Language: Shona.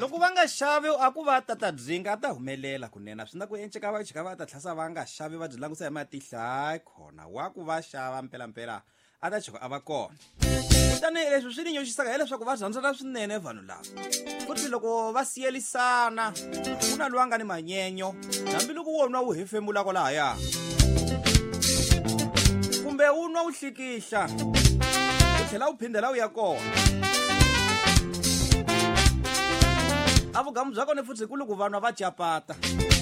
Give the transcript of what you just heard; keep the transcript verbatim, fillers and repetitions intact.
loko va nga xavi aku va tata dzinga ta humelela kunene swi na ku enceka va chika va ta tlhasa va nga xavi va byi langusa hi matihlo hayi khona wa ku va xava mpela mpela a ta chika a va kona kutani leswi swi ni nyoxisaka hileswaku va rhandzana swinene vanhu lava futhi loko va siyelisana ku na luwa nga ni manyenyo hambiloko wona wu hefemulaka lahaya kumbe wu nwa wu hlikihla u tlhela u phindela u ya kona a vugamu bya kona futhi ku loko vanhu va capata